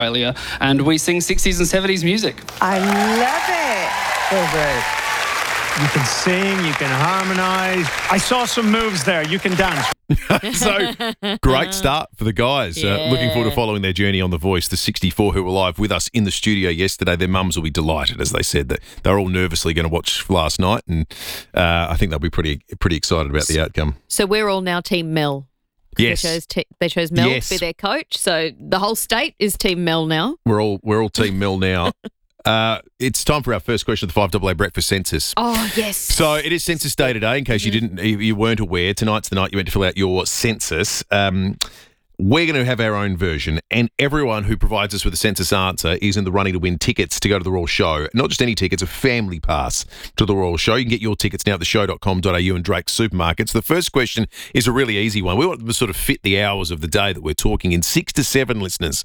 Australia, and we sing 60s and 70s music. I love it. So great. You can sing, you can harmonise. I saw some moves there. You can dance. So, great start for the guys. Looking forward to following their journey on The Voice. The 64 who were live with us in the studio yesterday, their mums will be delighted, as they said. That they're all nervously going to watch last night, and I think they'll be pretty excited about the outcome. So we're all now Team Mel. Yes. They chose Mel Yes. to be their coach. So the whole state is Team Mel now. We're all Team Mel now. It's time for our first question of the 5AA Breakfast Census. Oh, yes. So it is Census Day today, in case you weren't aware. Tonight's the night you went to fill out your census. We're going to have our own version, and everyone who provides us with a census answer is in the running to win tickets to go to the Royal Show. Not just any tickets, a family pass to the Royal Show. You can get your tickets now at theshow.com.au and Drake's supermarkets. The first question is a really easy one. We want to sort of fit the hours of the day that we're talking in. 6 to 7 listeners.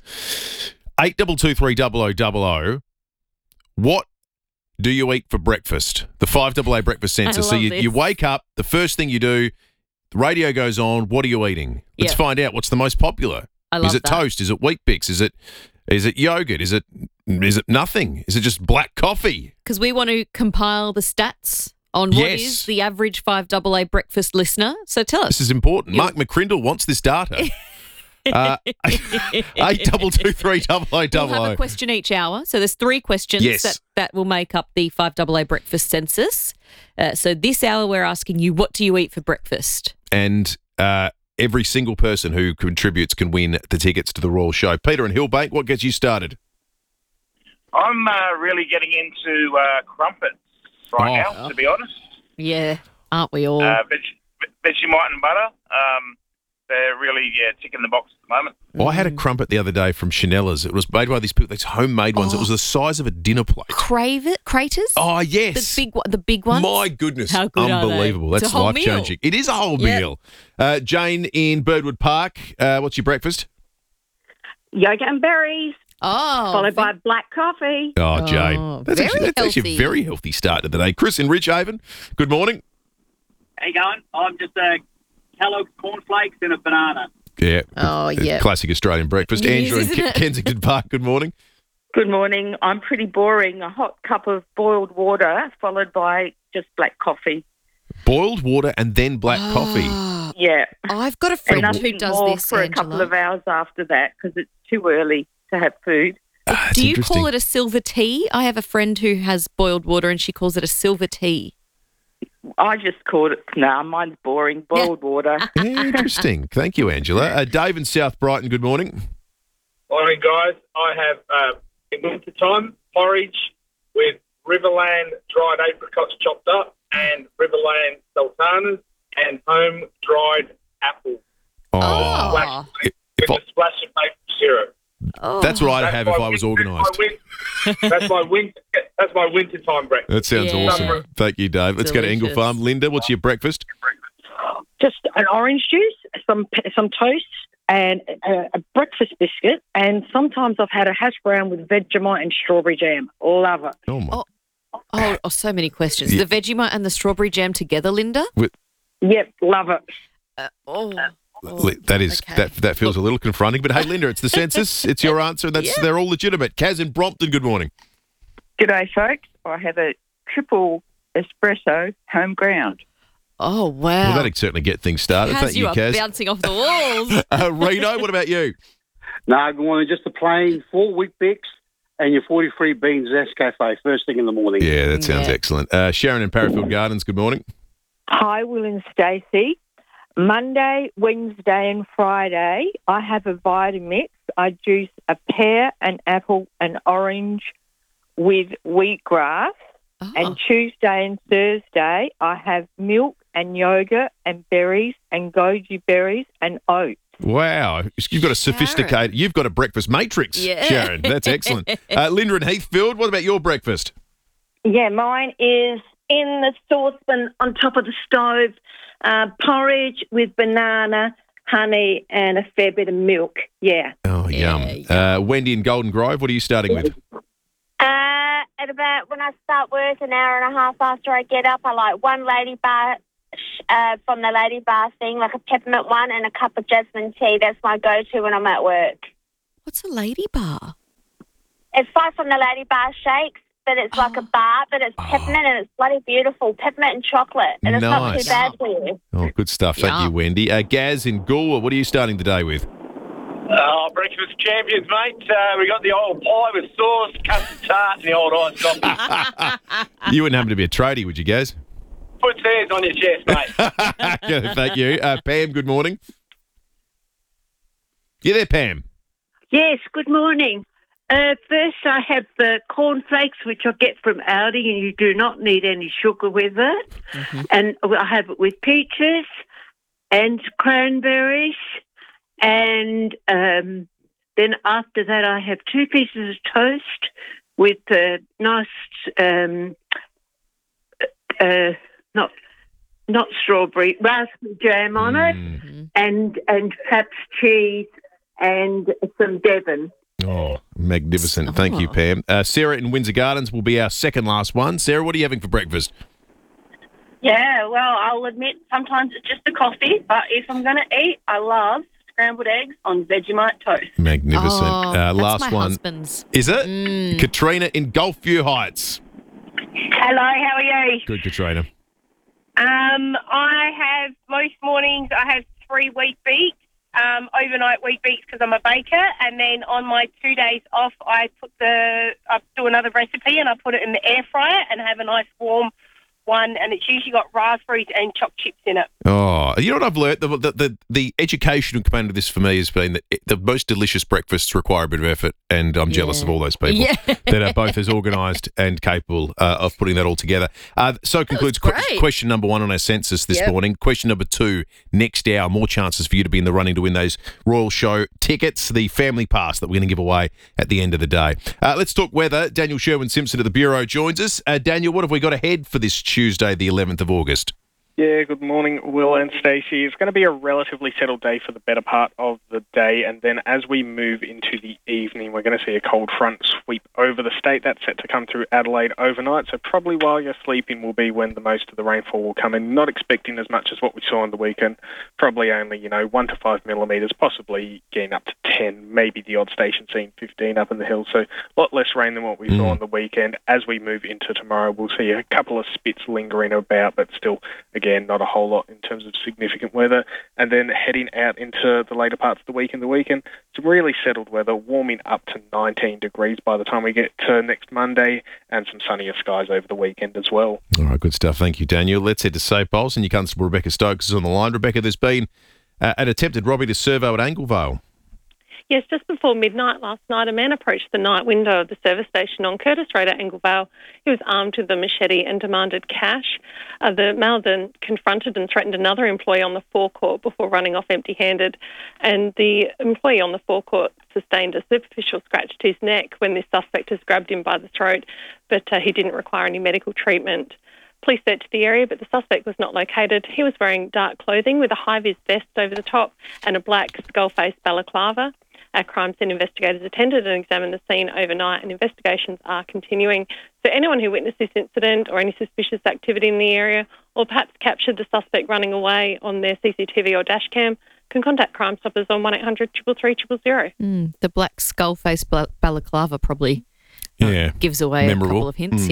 8223 What do you eat for breakfast? The 5AA Breakfast Census. So you wake up, the first thing you do, the radio goes on. What are you eating? Let's find out what's the most popular. I love Is it that. toast? Is it Wheat Bix? Is it yogurt? Is it nothing? Is it just black coffee? Because we want to compile the stats on what is the average 5AA breakfast listener. So tell us. This is important. Mark McCrindle wants this data. 8223 We'll have a question each hour. So there's 3 questions that will make up the 5AA breakfast census. So this hour we're asking you, what do you eat for breakfast? And every single person who contributes can win the tickets to the Royal Show. Peter and Hillbank, what gets you started? I'm really getting into crumpets now, to be honest. Yeah, aren't we all? Vegemite and butter. They're really ticking the box at the moment. Well, I had a crumpet the other day from Chanella's. It was made by these people, these homemade ones. It was the size of a dinner plate. Craters? Oh, yes. The big ones? My goodness. How good are they? Unbelievable. That's It's a whole life-changing. meal. It is a whole meal. Jane in Birdwood Park, what's your breakfast? Yogurt and berries, Oh. followed by black coffee. Oh, Jane. That's very actually a very healthy start to the day. Chris in Richhaven, good morning. How you going? I'm just Kellogg's cornflakes and a banana. Yeah. Oh, yeah. Classic Australian breakfast. It is, Andrew in isn't it? Kensington Park, good morning. Good morning. I'm pretty boring. A hot cup of boiled water, followed by just black coffee. Boiled water and then black coffee. Yeah. I've got a And friend who nothing does more this, for a Angela. couple of hours after that because it's too early to have food. That's Do you interesting. call it a silver tea? I have a friend who has boiled water and she calls it a silver tea. I just called it, mine's boring, boiled water. Interesting. Thank you, Angela. Dave in South Brighton, good morning. Morning, guys. I have, in winter time, porridge with Riverland dried apricots chopped up and Riverland sultanas and home-dried apples. Oh. Black If with I- a splash of maple syrup. Oh. That's what I'd That's have my if I was win- organised. That's my winter time breakfast. That sounds Yeah. awesome. Thank you, Dave. Let's go to Engle Delicious. Farm. Linda, what's your breakfast? Just an orange juice, some toast, and a breakfast biscuit. And sometimes I've had a hash brown with Vegemite and strawberry jam. Love it. Oh, my. Oh, so many questions. Yeah. The Vegemite and the strawberry jam together, Linda? Yep, love it. That is okay. that feels a little confronting. But hey, Linda, it's the census. It's your answer. They're all legitimate. Kaz in Brompton, good morning. G'day, folks. I have a triple espresso home ground. Oh, wow. Well, that'd certainly get things started. Kaz, Thank you, are Kaz. bouncing off the walls. Reno, what about you? No, good morning. Just a plain 4 Wheat Bix and your 43 beans Nescafe first thing in the morning. Yeah, that sounds excellent. Sharon in Parafield Gardens, good morning. Hi, Will and Stacey. Monday, Wednesday and Friday, I have a Vitamix. I juice a pear, an apple, an orange with wheatgrass. Oh. And Tuesday and Thursday, I have milk and yogurt and berries and goji berries and oats. Wow, you've got a sophisticated, you've got a breakfast matrix, Yeah. Sharon. That's excellent. Linda in Heathfield, what about your breakfast? Yeah, mine is in the saucepan on top of the stove, porridge with banana, honey, and a fair bit of milk. Yeah. Oh, yum. Wendy in Golden Grove, what are you starting with? At about when I start work, an hour and a half after I get up, I like one lady bar from the lady bar thing, like a peppermint one, and a cup of jasmine tea. That's my go-to when I'm at work. What's a lady bar? It's far from the Lady Bar Shakes, but it's like a bar, but it's peppermint and it's bloody beautiful. Peppermint and chocolate. And it's not too bad for you. Oh, good stuff. Thank you, Wendy. Gaz in Goolwa, what are you starting the day with? Breakfast champions, mate. We got the old pie with sauce, custard tart, and the old iced coffee. You wouldn't happen to be a tradie, would you, Gaz? Put theirs on your chest, mate. Yeah, thank you. Pam, good morning. You there, Pam? Yes, good morning. First, I have the cornflakes, which I get from Aldi, and you do not need any sugar with it. Mm-hmm. And I have it with peaches and cranberries. And then after that, I have 2 pieces of toast with nice, not strawberry, raspberry jam on it, and perhaps cheese and some Devon. Oh, magnificent. Thank you, Pam. Sarah in Windsor Gardens will be our second last one. Sarah, what are you having for breakfast? Yeah, well, I'll admit sometimes it's just a coffee, but if I'm going to eat, I love scrambled eggs on Vegemite toast. Magnificent. That's last my one. husband's. Is it? Katrina in Gulfview Heights. Hello, how are you? Good, Katrina. I have, most mornings, I have 3 wheat beets, overnight wheat beets because I'm a baker, and then on my 2 days off, I do another recipe and I put it in the air fryer and have a nice warm one, and it's usually got raspberries and chopped chips in it. Oh, you know what I've learnt? The educational component of this for me has been that the most delicious breakfasts require a bit of effort, and I'm jealous of all those people that are both as organised and capable of putting that all together. So concludes question number 1 on our census this morning. Question number 2, next hour, more chances for you to be in the running to win those Royal Show tickets, the family pass that we're going to give away at the end of the day. Let's talk weather. Daniel Sherwin-Simpson at the Bureau joins us. Daniel, what have we got ahead for this Tuesday, the 11th of August? Yeah, good morning, Will and Stacey. It's going to be a relatively settled day for the better part of the day, and then as we move into the evening, we're going to see a cold front sweep over the state. That's set to come through Adelaide overnight, so probably while you're sleeping will be when the most of the rainfall will come in. Not expecting as much as what we saw on the weekend, probably only, 1 to 5 millimetres, possibly getting up to 10, maybe the odd station seeing 15 up in the hills, so a lot less rain than what we saw on the weekend. As we move into tomorrow, we'll see a couple of spits lingering about, but still, again, not a whole lot in terms of significant weather. And then heading out into the later parts of the week and the weekend, some really settled weather, warming up to 19 degrees by the time we get to next Monday, and some sunnier skies over the weekend as well. All right, good stuff. Thank you, Daniel. Let's head to Sapulse, and your Constable Rebecca Stokes is on the line. Rebecca, there's been an attempted robbery to servo at Anglevale. Yes, just before midnight last night, a man approached the night window of the service station on Curtis Road at Anglevale. He was armed with a machete and demanded cash. The male then confronted and threatened another employee on the forecourt before running off empty-handed. And the employee on the forecourt sustained a superficial scratch to his neck when this suspect has grabbed him by the throat, but he didn't require any medical treatment. Police searched the area, but the suspect was not located. He was wearing dark clothing with a high-vis vest over the top and a black skull-face balaclava. Our crime scene investigators attended and examined the scene overnight, and investigations are continuing. So anyone who witnessed this incident or any suspicious activity in the area, or perhaps captured the suspect running away on their CCTV or dash cam, can contact Crime Stoppers on 1800 333 000. The black skull-face balaclava probably gives away Memorable. A couple of hints.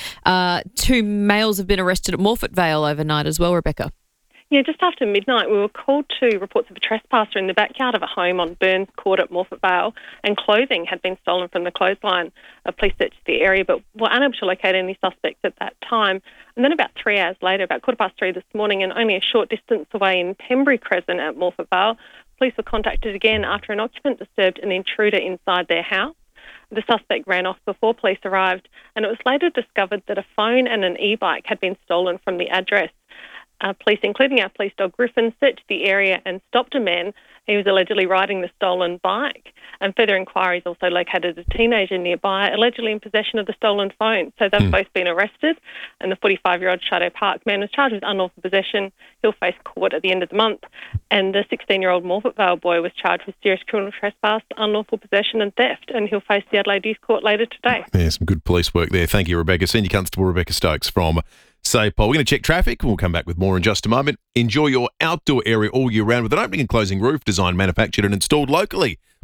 2 males have been arrested at Morphett Vale overnight as well, Rebecca. Yeah, just after midnight, we were called to reports of a trespasser in the backyard of a home on Burns Court at Morphett Vale, and clothing had been stolen from the clothesline. Police searched the area but were unable to locate any suspects at that time. And then about 3 hours later, about 3:15 this morning, and only a short distance away in Pembury Crescent at Morphett Vale, police were contacted again after an occupant disturbed an intruder inside their house. The suspect ran off before police arrived, and it was later discovered that a phone and an e-bike had been stolen from the address. Police, including our police dog Griffin, searched the area and stopped a man who was allegedly riding the stolen bike. And further inquiries also located a teenager nearby, allegedly in possession of the stolen phone. So they've both been arrested, and the 45-year-old Shadow Park man was charged with unlawful possession. He'll face court at the end of the month. And the 16-year-old Morphett Vale boy was charged with serious criminal trespass, unlawful possession and theft, and he'll face the Adelaide Youth Court later today. Yeah, some good police work there. Thank you, Rebecca. Senior Constable Rebecca Stokes from Sapulse. We're going to check traffic, and we'll come back with more in just a moment. Enjoy your outdoor area all year round with an opening and closing roof designed, manufactured and installed locally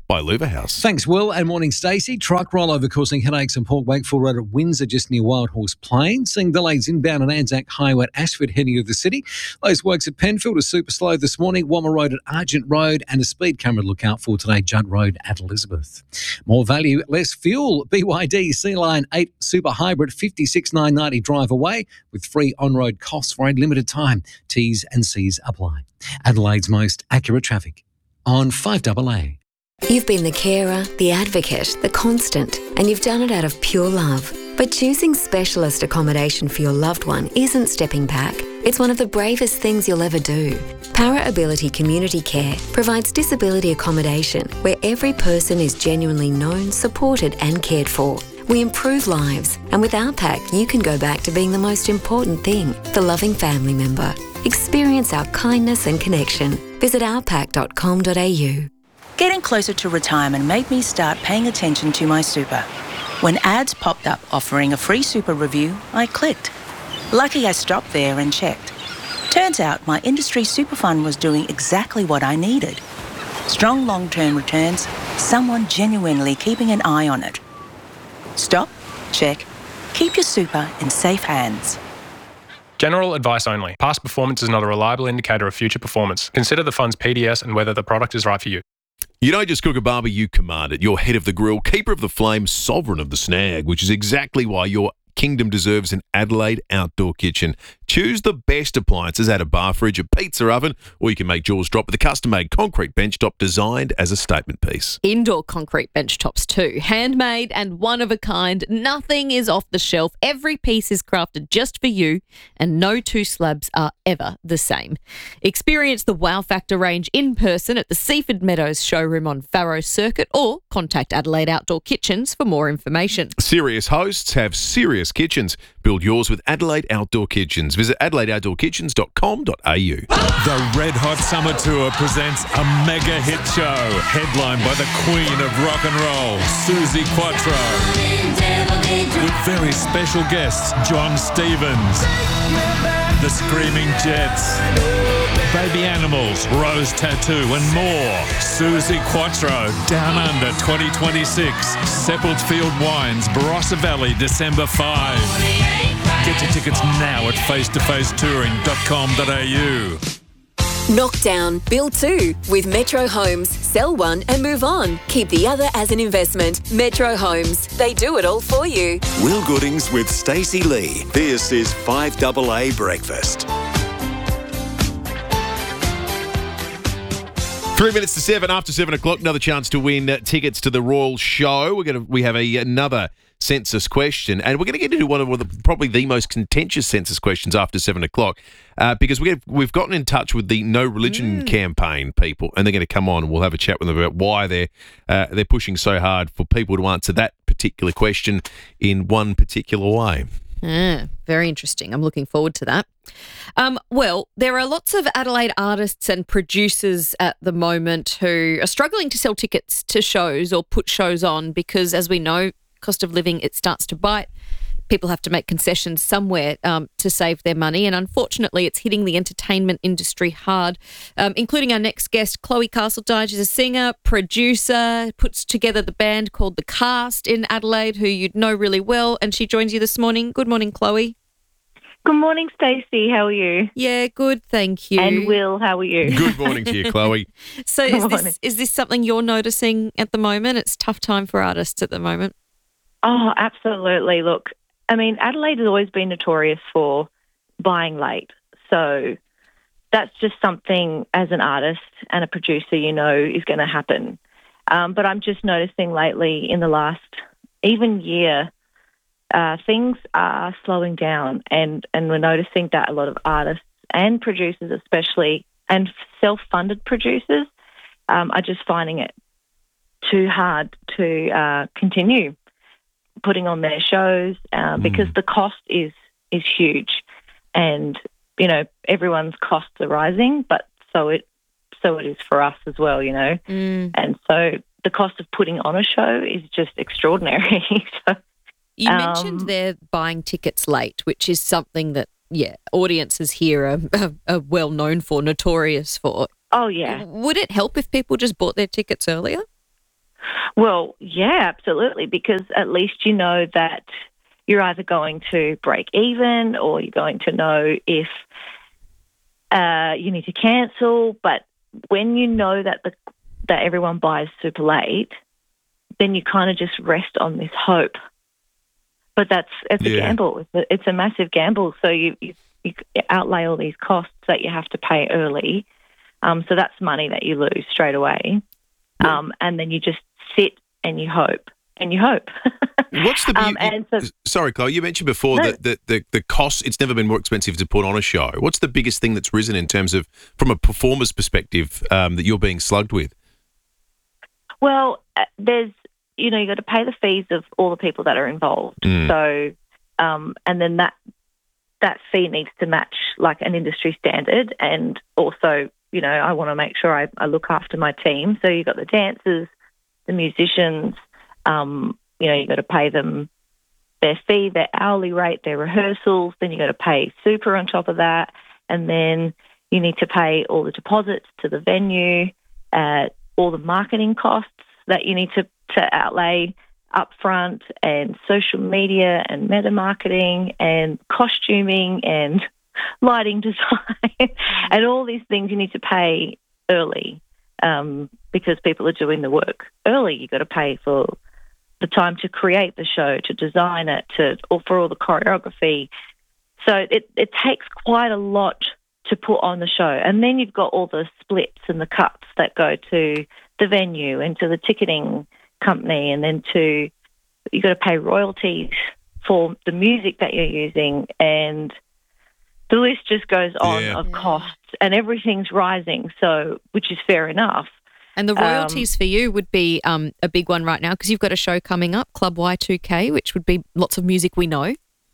by Louver House. Thanks, Will, and morning, Stacey. Truck rollover causing headaches on Port Wakefield Road at Windsor, just near Wild Horse Plain. Seeing delays inbound on Anzac Highway at Ashford, heading to the city. Those works at Penfield are super slow this morning. Wommer Road at Argent Road, and a speed camera to look out for today, Judd Road at Elizabeth. More value, less fuel. BYD C-Line 8 Super Hybrid, $56,990 drive away with free on-road costs for a limited time. T's and C's apply. Adelaide's most accurate traffic on 5AA. You've been the carer, the advocate, the constant, and you've done it out of pure love. But choosing specialist accommodation for your loved one isn't stepping back. It's one of the bravest things you'll ever do. Para Ability Community Care provides disability accommodation where every person is genuinely known, supported and cared for. We improve lives, and with OurPack, you can go back to being the most important thing, the loving family member. Experience our kindness and connection. Visit ourpack.com.au. Getting closer to retirement made me start paying attention to my super. When ads popped up offering a free super review, I clicked. Lucky I stopped there and checked. Turns out my industry super fund was doing exactly what I needed. Strong long-term returns, someone genuinely keeping an eye on it. Stop, check, keep your super in safe hands. General advice only. Past performance is not a reliable indicator of future performance. Consider the fund's PDS and whether the product is right for you. You don't just cook a barbie, you command it. You're head of the grill, keeper of the flame, sovereign of the snag, which is exactly why your kingdom deserves an Adelaide outdoor kitchen. Choose the best appliances at a bar fridge, a pizza oven, or you can make jaws drop with a custom-made concrete bench top designed as a statement piece. Indoor concrete bench tops too. Handmade and one of a kind. Nothing is off the shelf. Every piece is crafted just for you, and no two slabs are ever the same. Experience the Wow Factor range in person at the Seaford Meadows showroom on Farrow Circuit, or contact Adelaide Outdoor Kitchens for more information. Serious hosts have serious kitchens. Build yours with Adelaide Outdoor Kitchens. Visit adelaideoutdoorkitchens.com.au. The Red Hot Summer Tour presents a mega hit show, headlined by the queen of rock and roll, Suzi Quatro, with very special guests, John Stevens, the Screaming Jets, Baby Animals, Rose Tattoo and more. Suzi Quatro, Down Under 2026, Seppeltfield Wines, Barossa Valley, December 5. Get your tickets now at facetofacetouring.com.au. Knockdown, build two with Metro Homes. Sell one and move on. Keep the other as an investment. Metro Homes. They do it all for you. Will Goodings with Stacey Lee. This is 5AA Breakfast. 3 minutes to 7 after 7 o'clock. Another chance to win tickets to the Royal Show. We have another census question, and we're going to get into one of probably the most contentious census questions after 7 o'clock, because we've gotten in touch with the No Religion campaign people, and they're going to come on and we'll have a chat with them about why they're pushing so hard for people to answer that particular question in one particular way. Very interesting. I'm looking forward to that. Well, there are lots of Adelaide artists and producers at the moment who are struggling to sell tickets to shows or put shows on because, as we know, cost of living, it starts to bite. People have to make concessions somewhere to save their money, and unfortunately it's hitting the entertainment industry hard, including our next guest, Chloe Castledine. She's a singer, producer, puts together the band called The Cast in Adelaide, who you'd know really well, and she joins you this morning. Good morning, Chloe. Good morning, Stacey. How are you? Yeah, good, thank you. And Will, how are you? Good morning to you, Chloe. So is this something you're noticing at the moment? It's a tough time for artists at the moment. Oh, absolutely. Look, I mean, Adelaide has always been notorious for buying late. So that's just something as an artist and a producer, you know, is going to happen. But I'm just noticing lately in the last even year, things are slowing down, and we're noticing that a lot of artists and producers especially, and self-funded producers, are just finding it too hard to continue putting on their shows because the cost is huge, and you know everyone's costs are rising, but so it is for us as well, you know, and so the cost of putting on a show is just extraordinary. So, you mentioned they're buying tickets late, which is something that audiences here are well known for, notorious for. Oh yeah. Would it help if people just bought their tickets earlier? Well, yeah, absolutely, because at least you know that you're either going to break even or you're going to know if you need to cancel. But when you know that that everyone buys super late, then you kind of just rest on this hope. But it's a gamble. It's a massive gamble. So you outlay all these costs that you have to pay early. So that's money that you lose straight away. And then you just sit and you hope. And you hope. What's the sorry, Chloe, you mentioned before that the cost, it's never been more expensive to put on a show. What's the biggest thing that's risen in terms of, from a performer's perspective, that you're being slugged with? Well, there's, you got to pay the fees of all the people that are involved. So, and then that fee needs to match like an industry standard. And also, I want to make sure I look after my team. So you've got the dancers, the musicians, you got to pay them their fee, their hourly rate, their rehearsals. Then you got to pay super on top of that. And then you need to pay all the deposits to the venue, all the marketing costs that you need to outlay up front, and social media and meta marketing and costuming and lighting design and all these things you need to pay early because people are doing the work early. You've got to pay for the time to create the show, to design it, or for all the choreography. So it takes quite a lot to put on the show. And then you've got all the splits and the cuts that go to the venue and to the ticketing company, and then you've got to pay royalties for the music that you're using, and the list just goes on of costs, and everything's rising, so which is fair enough. And the royalties for you would be a big one right now, because you've got a show coming up, Club Y2K, which would be lots of music we know.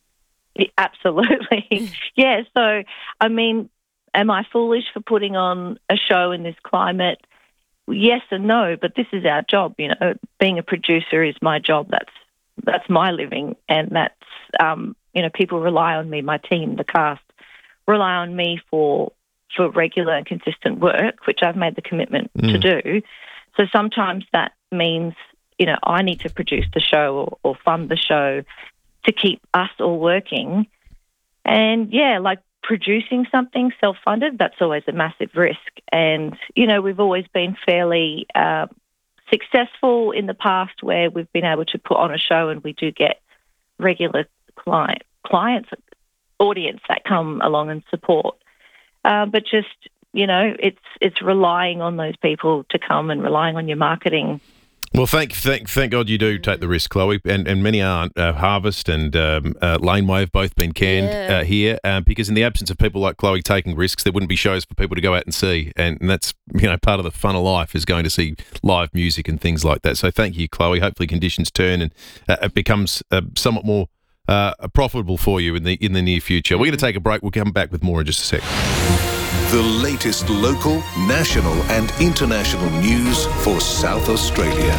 Absolutely. Yeah, so, I mean, am I foolish for putting on a show in this climate? Yes and no, but this is our job. Being a producer is my job. That's my living, and that's people rely on me. My team, the cast, rely on me for regular and consistent work, which I've made the commitment to do. So sometimes that means I need to produce the show or fund the show to keep us all working. And like producing something self-funded, that's always a massive risk. And, we've always been fairly successful in the past where we've been able to put on a show and we do get regular clients, audience that come along and support. But just, it's relying on those people to come and relying on your marketing. Well, thank God you do take the risk, Chloe, and many aren't. Harvest and Laneway have both been canned here because in the absence of people like Chloe taking risks, there wouldn't be shows for people to go out and see, and that's part of the fun of life is going to see live music and things like that. So thank you, Chloe. Hopefully conditions turn and it becomes somewhat more profitable for you in the near future. We're going to take a break. We'll come back with more in just a sec. The latest local, national and international news for South Australia.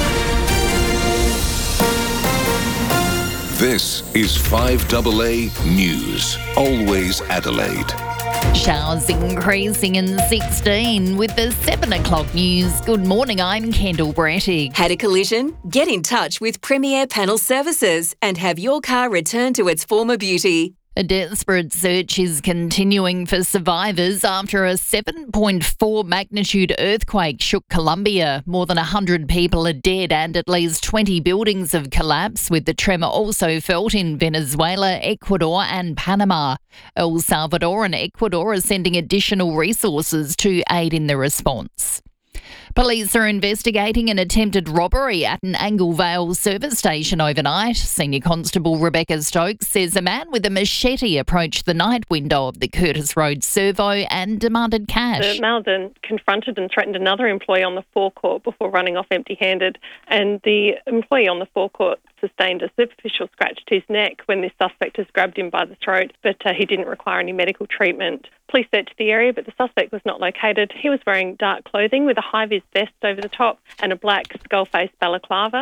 This is 5AA News, always Adelaide. Showers increasing in 16 with the 7 o'clock news. Good morning, I'm Kendall Brattig. Had a collision? Get in touch with Premier Panel Services and have your car returned to its former beauty. A desperate search is continuing for survivors after a 7.4 magnitude earthquake shook Colombia. More than 100 people are dead and at least 20 buildings have collapsed, with the tremor also felt in Venezuela, Ecuador and Panama. El Salvador and Ecuador are sending additional resources to aid in the response. Police are investigating an attempted robbery at an Angle Vale service station overnight. Senior Constable Rebecca Stokes says a man with a machete approached the night window of the Curtis Road servo and demanded cash. The male then confronted and threatened another employee on the forecourt before running off empty-handed, and the employee on the forecourt sustained a superficial scratch to his neck when this suspect has grabbed him by the throat, but he didn't require any medical treatment. Police searched the area, but the suspect was not located. He was wearing dark clothing with a high-vis vest over the top and a black skull-face balaclava.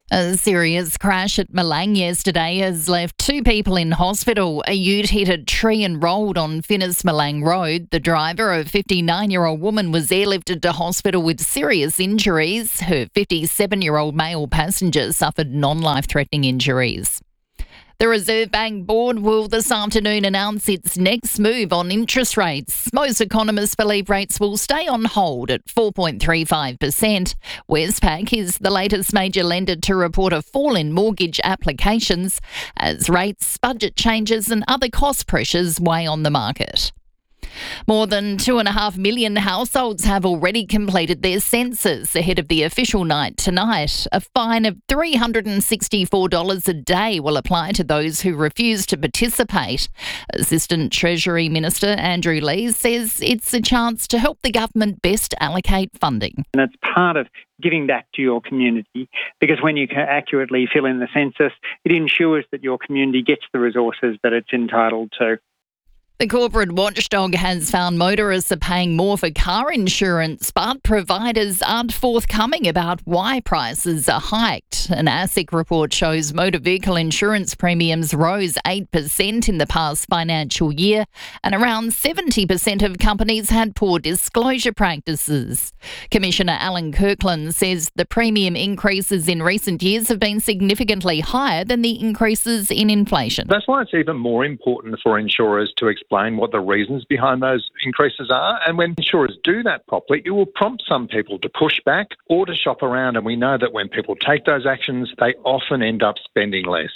A serious crash at Malang yesterday has left 2 people in hospital. A ute hit a tree and rolled on Finnis Malang Road. The driver, a 59-year-old woman, was airlifted to hospital with serious injuries. Her 57-year-old male passenger suffered non-life-threatening injuries. The Reserve Bank Board will this afternoon announce its next move on interest rates. Most economists believe rates will stay on hold at 4.35%. Westpac is the latest major lender to report a fall in mortgage applications as rates, budget changes and other cost pressures weigh on the market. More than 2.5 million households have already completed their census ahead of the official night tonight. A fine of $364 a day will apply to those who refuse to participate. Assistant Treasury Minister Andrew Lees says it's a chance to help the government best allocate funding. And it's part of giving back to your community, because when you accurately fill in the census, it ensures that your community gets the resources that it's entitled to. The corporate watchdog has found motorists are paying more for car insurance, but providers aren't forthcoming about why prices are hiked. An ASIC report shows motor vehicle insurance premiums rose 8% in the past financial year, and around 70% of companies had poor disclosure practices. Commissioner Alan Kirkland says the premium increases in recent years have been significantly higher than the increases in inflation. That's why it's even more important for insurers to explain what the reasons behind those increases are. And when insurers do that properly, it will prompt some people to push back or to shop around. And we know that when people take those actions, they often end up spending less.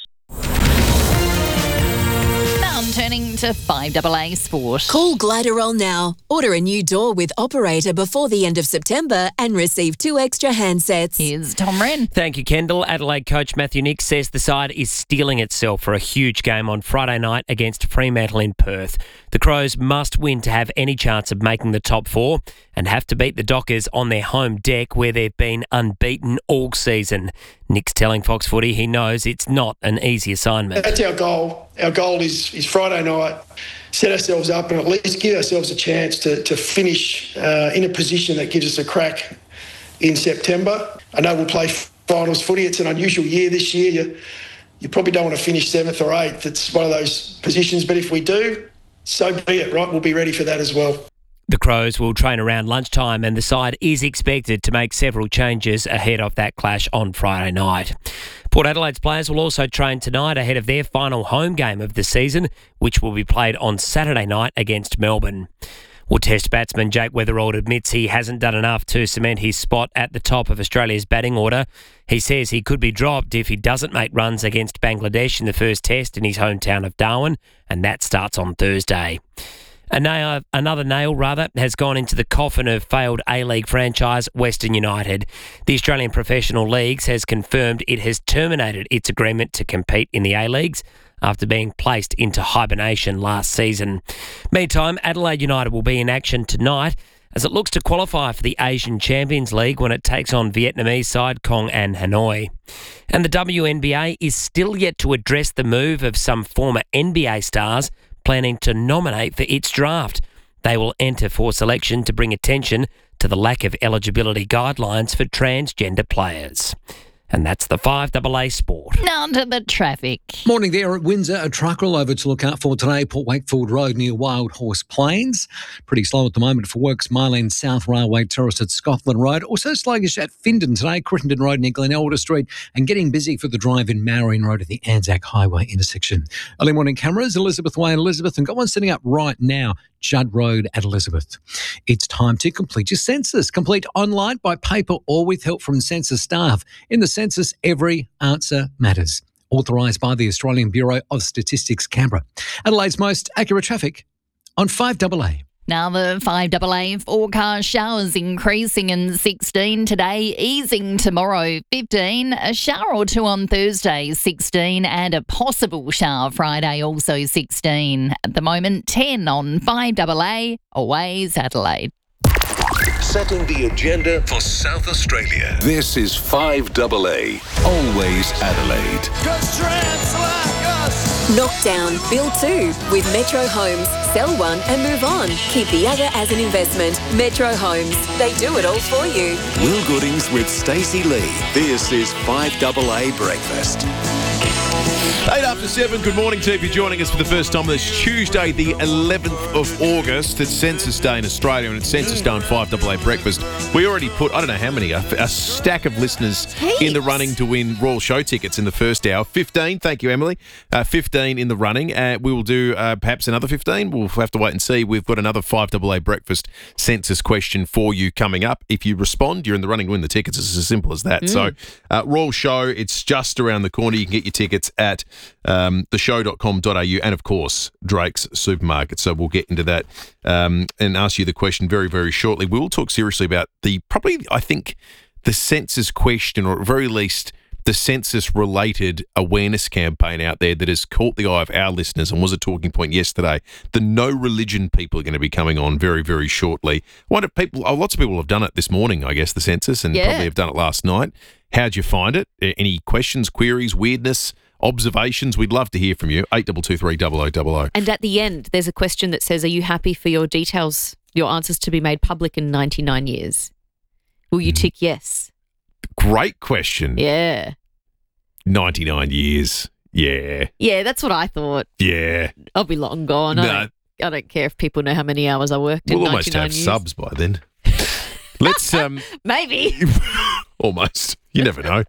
Now turning to 5AA Sport. Call Gliderol now. Order a new door with Operator before the end of September and receive 2 extra handsets. Here's Tom Wren. Thank you, Kendall. Adelaide coach Matthew Nicks says the side is steeling itself for a huge game on Friday night against Fremantle in Perth. The Crows must win to have any chance of making the top 4 and have to beat the Dockers on their home deck where they've been unbeaten all season. Nick's telling Fox Footy he knows it's not an easy assignment. That's our goal. Our goal is Friday night, set ourselves up and at least give ourselves a chance to finish in a position that gives us a crack in September. I know we'll play finals footy. It's an unusual year this year. You probably don't want to finish 7th or 8th. It's one of those positions, but if we do, so be it, right? We'll be ready for that as well. The Crows will train around lunchtime and the side is expected to make several changes ahead of that clash on Friday night. Port Adelaide's players will also train tonight ahead of their final home game of the season, which will be played on Saturday night against Melbourne. Well, Test batsman Jake Weatherald admits he hasn't done enough to cement his spot at the top of Australia's batting order. He says he could be dropped if he doesn't make runs against Bangladesh in the first test in his hometown of Darwin, and that starts on Thursday. Another nail has gone into the coffin of failed A-League franchise Western United. The Australian Professional Leagues has confirmed it has terminated its agreement to compete in the A-Leagues after being placed into hibernation last season. Meantime, Adelaide United will be in action tonight as it looks to qualify for the Asian Champions League when it takes on Vietnamese side Kong An Hanoi. And the WNBA is still yet to address the move of some former NBA stars planning to nominate for its draft. They will enter for selection to bring attention to the lack of eligibility guidelines for transgender players. And that's the 5AA Sport. Now to the traffic. Morning there at Windsor. A truck rollover to look out for today. Port Wakefield Road near Wild Horse Plains. Pretty slow at the moment for works. Mile South Railway Terrace at Scotland Road. Also sluggish at Findon today. Crittenden Road near Glen Elder Street. And getting busy for the drive in Marion Road at the Anzac Highway intersection. Early morning cameras. Elizabeth Way and Elizabeth. And got one setting up right now. Judd Road at Elizabeth. It's time to complete your census. Complete online, by paper or with help from census staff. In the census, every answer matters. Authorised by the Australian Bureau of Statistics, Canberra. Adelaide's most accurate traffic on 5AA. Now the 5AA forecast, showers increasing in 16 today, easing tomorrow 15, a shower or two on Thursday 16 and a possible shower Friday also 16. At the moment 10 on 5AA, always Adelaide. setting the agenda for South Australia. This is 5AA, always Adelaide. Knock down, build two with Metro Homes. Sell one and move on. Keep the other as an investment. Metro Homes. They do it all for you. Will Goodings with Stacey Lee. This is 5AA Breakfast. 8 after 7, good morning to you if you're joining us for the first time this Tuesday, the 11th of August. It's Census Day in Australia and it's Census Day on 5AA Breakfast. We already put, I don't know how many, a stack of listeners in the running to win Royal Show tickets in the first hour. 15, thank you, Emily. 15 in the running. We will do perhaps another 15. We'll have to wait and see. We've got another 5AA Breakfast census question for you coming up. If you respond, you're in the running to win the tickets. It's as simple as that. So, Royal Show, it's just around the corner. You can get your tickets at theshow.com.au and, of course, Drake's Supermarket. So we'll get into that and ask you the question very, very shortly. We will talk seriously about the census question, or at very least the census-related awareness campaign out there that has caught the eye of our listeners and was a talking point yesterday. The no religion people are going to be coming on very, very shortly. Lots of people have done it this morning, I guess, the census, and probably have done it last night. How'd you find it? Any questions, queries, weirdness, observations? We'd love to hear from you. 8223 0000. And at the end, there's a question that says, are you happy for your details, your answers to be made public in 99 years? Will you tick yes? Great question. Yeah. 99 years. Yeah. Yeah, that's what I thought. Yeah. I'll be long gone. I don't care if people know how many hours I worked in 99 years. We'll almost have subs by then. Let's maybe. Almost. You never know.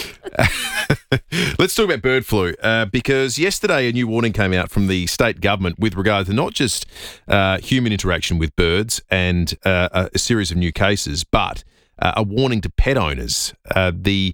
Let's talk about bird flu because yesterday a new warning came out from the state government with regard to not just human interaction with birds and a series of new cases, but a warning to pet owners. The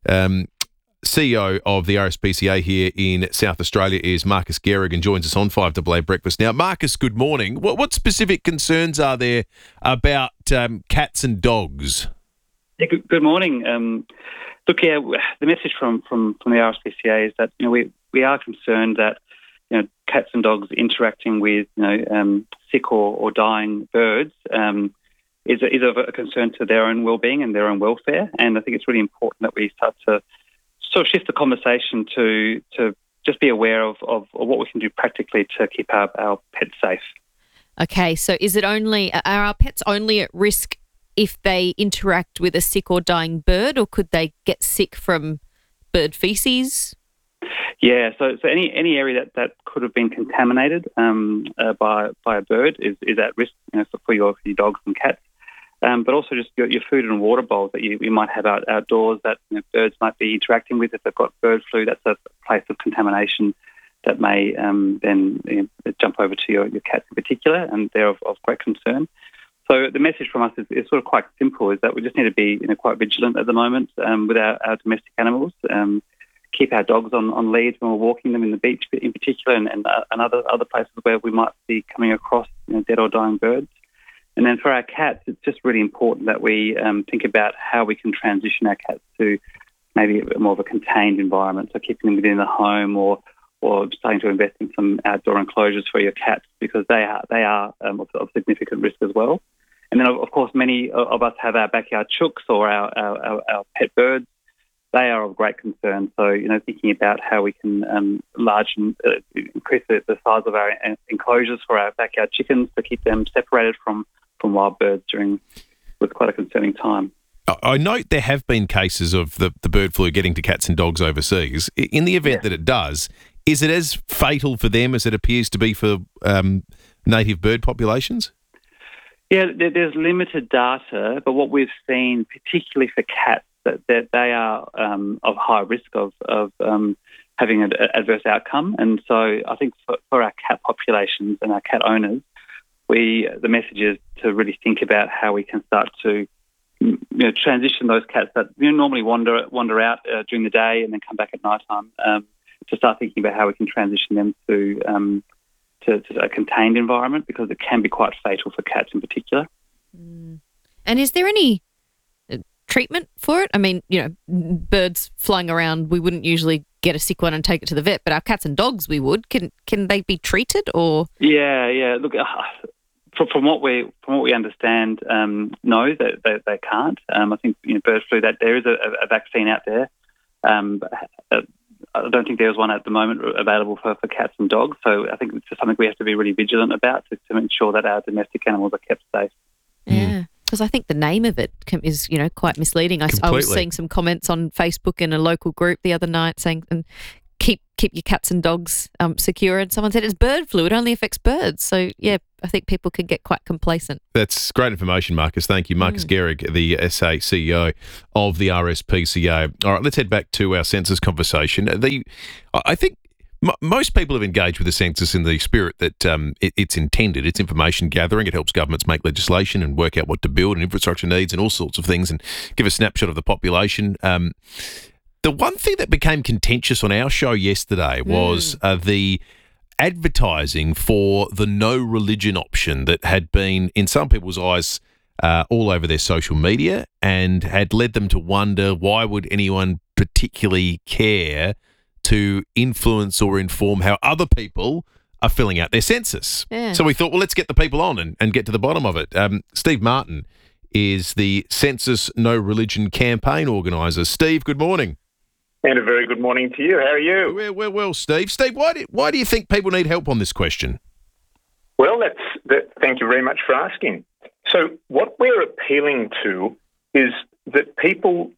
CEO of the RSPCA here in South Australia is Marcus Gehrig and joins us on 5AA Breakfast. Now, Marcus, good morning. What specific concerns are there about cats and dogs? Yeah, good morning. The message from the RSPCA is that we are concerned that cats and dogs interacting with sick or dying birds is of a concern to their own well-being and their own welfare. And I think it's really important that we start to sort of shift the conversation to just be aware of what we can do practically to keep our pets safe. Okay, so are our pets only at risk if they interact with a sick or dying bird, or could they get sick from bird feces? Yeah, so any area that could have been contaminated by a bird is at risk for your dogs and cats. But also just your food and water bowls that you might have outdoors that birds might be interacting with. If they've got bird flu, that's a place of contamination that may then jump over to your cats in particular, and they're of great concern. So the message from us is sort of quite simple, is that we just need to be quite vigilant at the moment with our domestic animals. Keep our dogs on leads when we're walking them in the beach in particular, and other places where we might be coming across dead or dying birds. And then for our cats, it's just really important that we think about how we can transition our cats to maybe more of a contained environment, so keeping them within the home or starting to invest in some outdoor enclosures for your cats, because they are of significant risk as well. And then, of course, many of us have our backyard chooks or our pet birds. They are of great concern. So, thinking about how we can increase the size of our enclosures for our backyard chickens to keep them separated from wild birds with quite a concerning time. I note there have been cases of the bird flu getting to cats and dogs overseas. In the event that it does, is it as fatal for them as it appears to be for native bird populations? Yeah, there's limited data, but what we've seen, particularly for cats, that they are of high risk of having an adverse outcome. And so I think for our cat populations and our cat owners, the message is to really think about how we can start to transition those cats that normally wander out during the day and then come back at night time, to start thinking about how we can transition them to a contained environment, because it can be quite fatal for cats in particular. And is there any treatment for it? I mean, birds flying around, we wouldn't usually get a sick one and take it to the vet, but our cats and dogs we would. Can they be treated or? Yeah. Look, From what we understand, no, they can't. I think bird flu, that there is a vaccine out there. I don't think there's one at the moment available for cats and dogs. So I think it's just something we have to be really vigilant about to ensure that our domestic animals are kept safe. Yeah, because I think the name of it is, quite misleading. I was seeing some comments on Facebook in a local group the other night saying, keep your cats and dogs secure. And someone said it's bird flu. It only affects birds. So, yeah, I think people can get quite complacent. That's great information, Marcus. Thank you. Marcus Gehrig, the SA CEO of the RSPCA. All right, let's head back to our census conversation. I think most people have engaged with the census in the spirit that it's intended. It's information gathering. It helps governments make legislation and work out what to build and infrastructure needs and all sorts of things and give a snapshot of the population. The one thing that became contentious on our show yesterday was the advertising for the no religion option that had been, in some people's eyes, all over their social media and had led them to wonder, why would anyone particularly care to influence or inform how other people are filling out their census? Yeah. So we thought, well, let's get the people on and get to the bottom of it. Steve Martin is the Census No Religion campaign organiser. Steve, good morning. And a very good morning to you. How are you? We're well, Steve. Steve, why do you think people need help on this question? Well, thank you very much for asking. So what we're appealing to is that people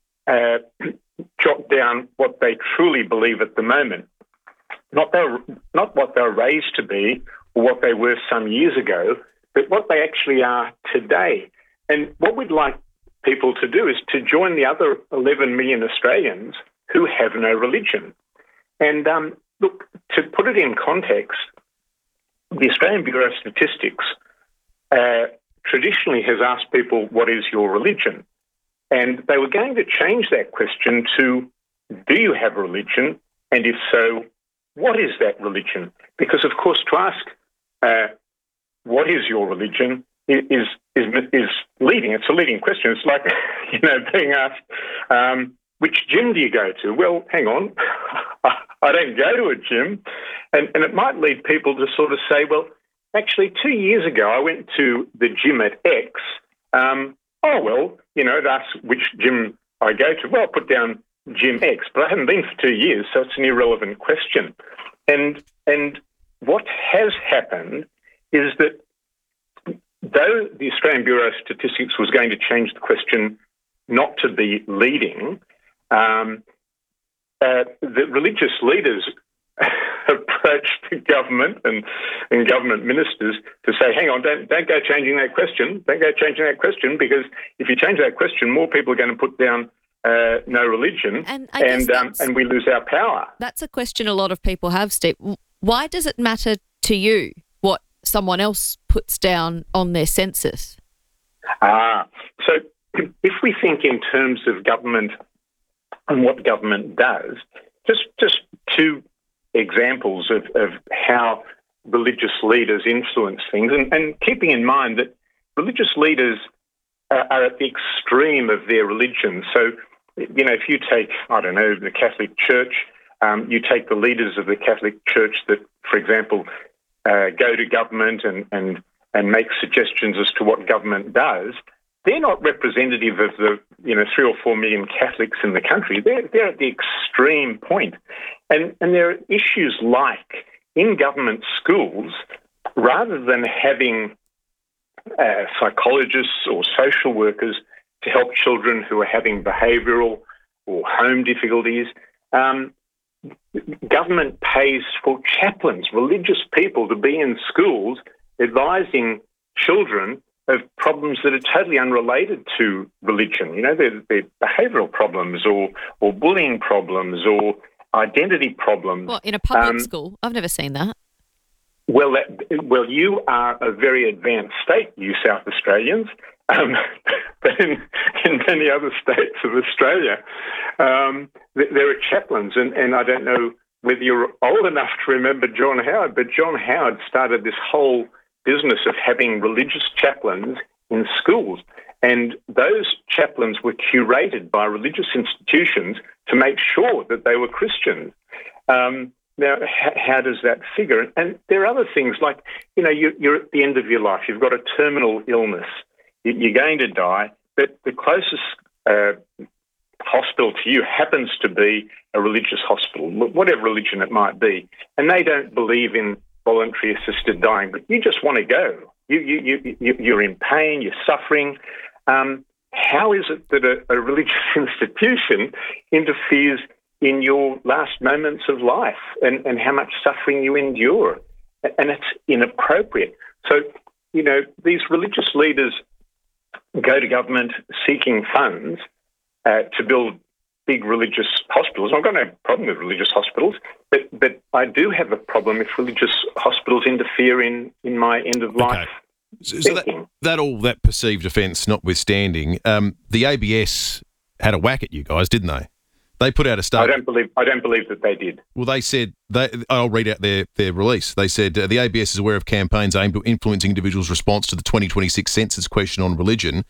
jot down what they truly believe at the moment, not what they're raised to be or what they were some years ago, but what they actually are today. And what we'd like people to do is to join the other 11 million Australians who have no religion. And look, to put it in context, the Australian Bureau of Statistics traditionally has asked people, what is your religion? And they were going to change that question to, do you have a religion? And if so, what is that religion? Because, of course, to ask, what is your religion is leading. It's a leading question. It's like, being asked, which gym do you go to? Well, hang on, I don't go to a gym. And it might lead people to sort of say, well, actually, 2 years ago, I went to the gym at X. That's which gym I go to. Well, I'll put down Gym X, but I haven't been for 2 years, so it's an irrelevant question. And what has happened is that though the Australian Bureau of Statistics was going to change the question not to be leading, the religious leaders approached the government and government ministers to say, hang on, don't go changing that question. Don't go changing that question, because if you change that question, more people are going to put down no religion, and we lose our power. That's a question a lot of people have, Steve. Why does it matter to you what someone else puts down on their census? So if we think in terms of government and what government does, just two examples of how religious leaders influence things, and keeping in mind that religious leaders are at the extreme of their religion. So, if you take, the Catholic Church, you take the leaders of the Catholic Church that, for example, go to government and make suggestions as to what government does. They're not representative of the 3 or 4 million Catholics in the country. They're at the extreme point. And there are issues like, in government schools, rather than having psychologists or social workers to help children who are having behavioural or home difficulties, government pays for chaplains, religious people, to be in schools advising children of problems that are totally unrelated to religion. They're behavioural problems or bullying problems or identity problems. What, in a public school? I've never seen that. Well, you are a very advanced state, you South Australians, but in many other states of Australia, there are chaplains, and I don't know whether you're old enough to remember John Howard, but John Howard started this whole business of having religious chaplains in schools, and those chaplains were curated by religious institutions to make sure that they were Christians. now, how does that figure? And there are other things like, you're at the end of your life. You've got a terminal illness. You're going to die, but the closest hospital to you happens to be a religious hospital, whatever religion it might be, and they don't believe in voluntary assisted dying, but you just want to go. You're in pain, you're suffering. How is it that a religious institution interferes in your last moments of life and how much suffering you endure? And it's inappropriate. So, these religious leaders go to government seeking funds to build big religious hospitals. I've got no problem with religious hospitals, but I do have a problem if religious hospitals interfere in my end-of-life thinking. So all that perceived offence notwithstanding, the ABS had a whack at you guys, didn't they? They put out a statement. I don't believe that they did. Well, they said, I'll read out their release. They said, the ABS is aware of campaigns aimed at influencing individuals' response to the 2026 census question on religion.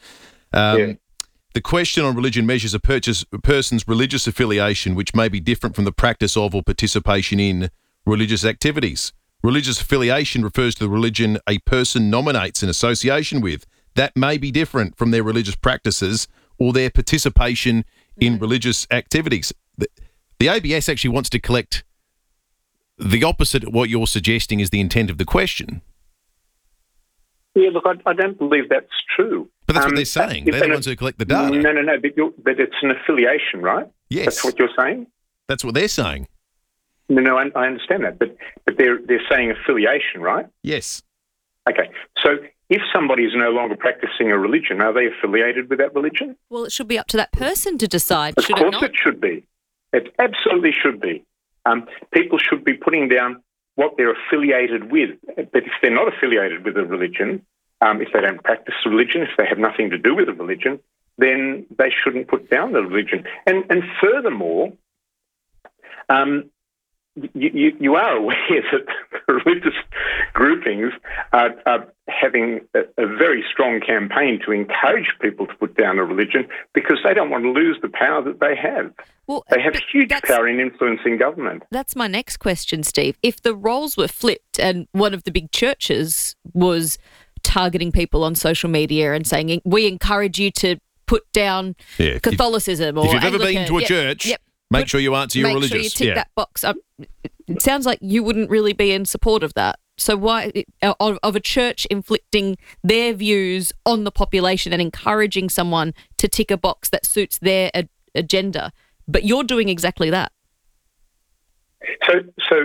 The question on religion measures a person's religious affiliation, which may be different from the practice of or participation in religious activities. Religious affiliation refers to the religion a person nominates an association with. That may be different from their religious practices or their participation in religious activities. The ABS actually wants to collect the opposite of what you're suggesting is the intent of the question. Yeah, look, I don't believe that's true. But that's what they're saying. They're the ones who collect the data. No, but it's an affiliation, right? Yes. That's what you're saying? That's what they're saying. No, I understand that, but they're saying affiliation, right? Yes. Okay, so if somebody is no longer practicing a religion, are they affiliated with that religion? Well, it should be up to that person to decide, Of should it course not? it should be. It absolutely should be. People should be putting down what they're affiliated with. But if they're not affiliated with a religion, if they don't practice a religion, if they have nothing to do with a religion, then they shouldn't put down the religion. And furthermore, you are aware that religious groupings are having a very strong campaign to encourage people to put down a religion because they don't want to lose the power that they have. Well, they have huge power in influencing government. That's my next question, Steve. If the roles were flipped and one of the big churches was targeting people on social media and saying, we encourage you to put down Catholicism or if you've Anglican, ever been to a church, make sure you answer your religious. Make sure you tick that box. It sounds like you wouldn't really be in support of that. So why, of a church inflicting their views on the population and encouraging someone to tick a box that suits their agenda, but you're doing exactly that. So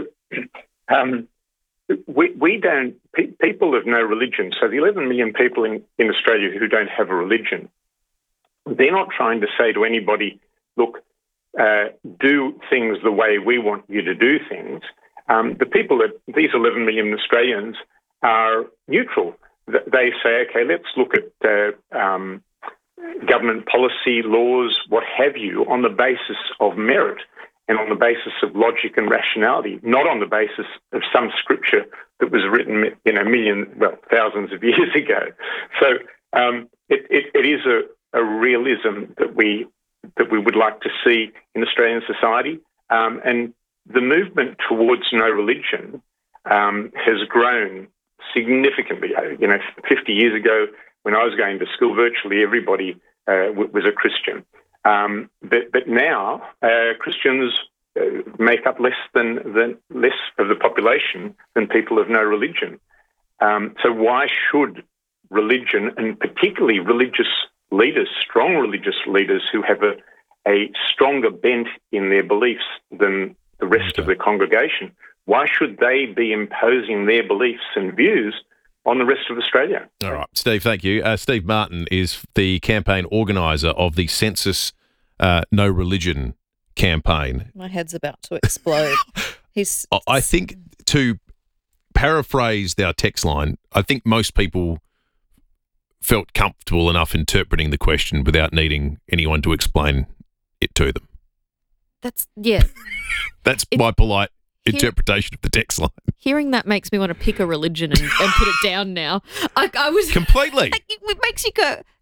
we don't, people of no religion, so the 11 million people in Australia who don't have a religion, they're not trying to say to anybody, look, do things the way we want you to do things. The people these 11 million Australians are neutral. They say, okay, let's look at government policy, laws, what have you, on the basis of merit and on the basis of logic and rationality, not on the basis of some scripture that was written, thousands of years ago. So it is a realism that we would like to see in Australian society, and the movement towards no religion has grown significantly. 50 years ago, when I was going to school, virtually everybody was a Christian. But now Christians make up less of the population than people of no religion. So why should religion, and particularly religious leaders, strong religious leaders who have a stronger bent in their beliefs than the rest of the congregation, why should they be imposing their beliefs and views on the rest of Australia? All right, Steve, thank you. Steve Martin is the campaign organiser of the Census No Religion campaign. My head's about to explode. I think, to paraphrase our text line, I think most people felt comfortable enough interpreting the question without needing anyone to explain it to them. That's my polite interpretation of the text line. Hearing that makes me want to pick a religion and put it down now. I was completely. It makes you go,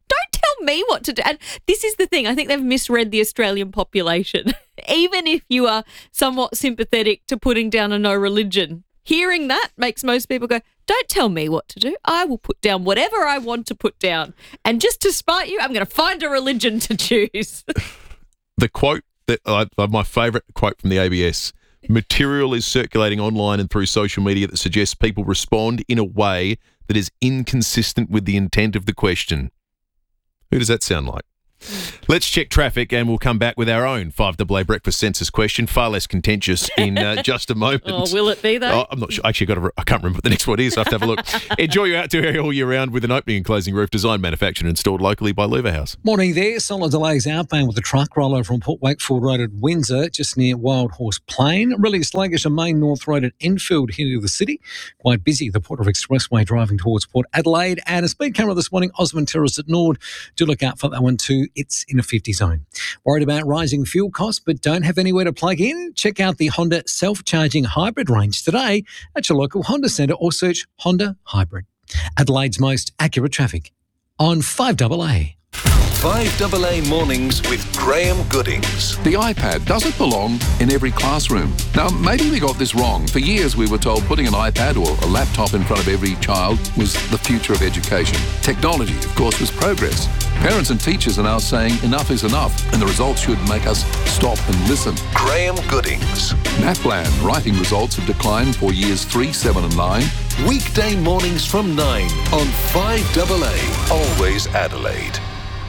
Don't tell me what to do. And this is the thing. I think they've misread the Australian population. Even if you are somewhat sympathetic to putting down a no religion, hearing that makes most people go, don't tell me what to do. I will put down whatever I want to put down. And just to spite you, I'm going to find a religion to choose. The quote that my favourite quote from the ABS: material is circulating online and through social media that suggests people respond in a way that is inconsistent with the intent of the question. Who does that sound like? Let's check traffic and we'll come back with our own 5AA breakfast census question, far less contentious in just a moment. Oh, will it be though? Oh, I'm not sure. Actually, I can't remember what the next one is. I have to have a look. Enjoy your outdoor area all year round with an opening and closing roof, designed, manufactured and installed locally by Leverhouse. Morning there. Solid delays outbound with the truck rollover from Port Wakefield Road at Windsor, just near Wild Horse Plain. Really sluggish on Main North Road at Enfield, here to the city. Quite busy. The Port of Expressway driving towards Port Adelaide. And a speed camera this morning, Osmond Terrace at Nord. Do look out for that one too. It's in a 50 zone. Worried about rising fuel costs but don't have anywhere to plug in? Check out the Honda self-charging hybrid range today at your local Honda centre or search Honda Hybrid. Adelaide's most accurate traffic on 5AA. 5AA Mornings with Graham Goodings. The iPad doesn't belong in every classroom. Now, maybe we got this wrong. For years, we were told putting an iPad or a laptop in front of every child was the future of education. Technology, of course, was progress. Parents and teachers are now saying enough is enough, and the results should make us stop and listen. Graham Goodings. NAPLAN writing results have declined for years 3, 7 and 9. Weekday mornings from 9 on 5AA. Always Adelaide.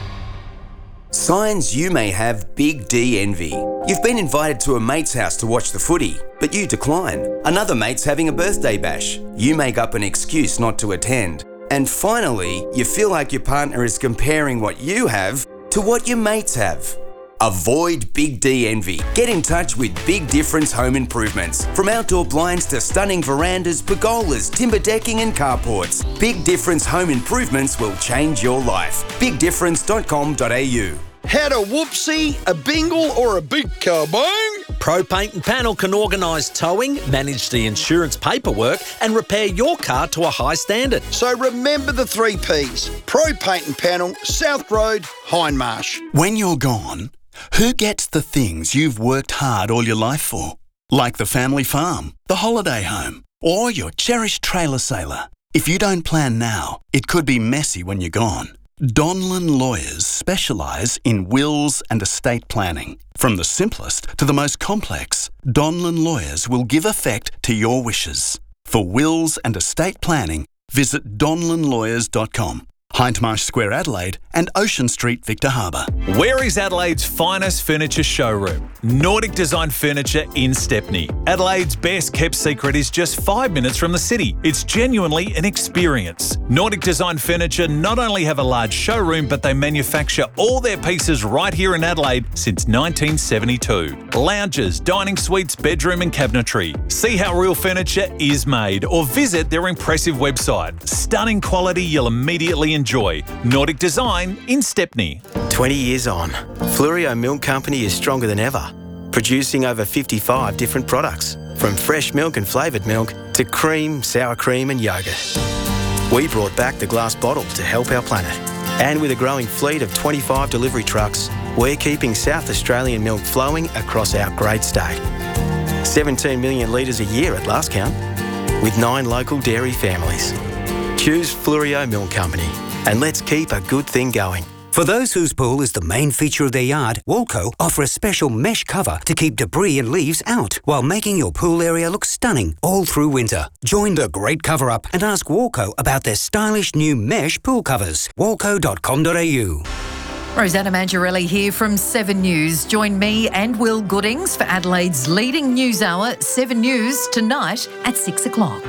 Signs you may have Big D envy. You've been invited to a mate's house to watch the footy, but you decline. Another mate's having a birthday bash. You make up an excuse not to attend. And finally, you feel like your partner is comparing what you have to what your mates have. Avoid Big D envy. Get in touch with Big Difference Home Improvements. From outdoor blinds to stunning verandas, pergolas, timber decking and carports, Big Difference Home Improvements will change your life. BigDifference.com.au. Had a whoopsie, a bingle or a big kabong? Pro Paint and Panel can organise towing, manage the insurance paperwork and repair your car to a high standard. So remember the 3 Ps. Pro Paint and Panel, South Road, Hindmarsh. When you're gone, who gets the things you've worked hard all your life for? Like the family farm, the holiday home, or your cherished trailer sailor. If you don't plan now, it could be messy when you're gone. Donlan Lawyers specialise in wills and estate planning. From the simplest to the most complex, Donlan Lawyers will give effect to your wishes. For wills and estate planning, visit donlanlawyers.com. Hindmarsh Square, Adelaide and Ocean Street, Victor Harbour. Where is Adelaide's finest furniture showroom? Nordic Design Furniture in Stepney. Adelaide's best kept secret is just 5 minutes from the city. It's genuinely an experience. Nordic Design Furniture not only have a large showroom, but they manufacture all their pieces right here in Adelaide since 1972. Lounges, dining suites, bedroom and cabinetry. See how real furniture is made or visit their impressive website. Stunning quality you'll immediately enjoy. Nordic Design in Stepney. 20 years on, Fluorio Milk Company is stronger than ever, producing over 55 different products, from fresh milk and flavoured milk to cream, sour cream and yoghurt. We brought back the glass bottle to help our planet. And with a growing fleet of 25 delivery trucks, we're keeping South Australian milk flowing across our great state. 17 million litres a year at last count, with 9 local dairy families. Choose Fluorio Milk Company, and let's keep a good thing going. For those whose pool is the main feature of their yard, Walco offer a special mesh cover to keep debris and leaves out, while making your pool area look stunning all through winter. Join the great cover-up and ask Walco about their stylish new mesh pool covers. Walco.com.au. Rosanna Mangiarelli here from 7 News. Join me and Will Goodings for Adelaide's leading news hour, 7 News, tonight at 6 o'clock.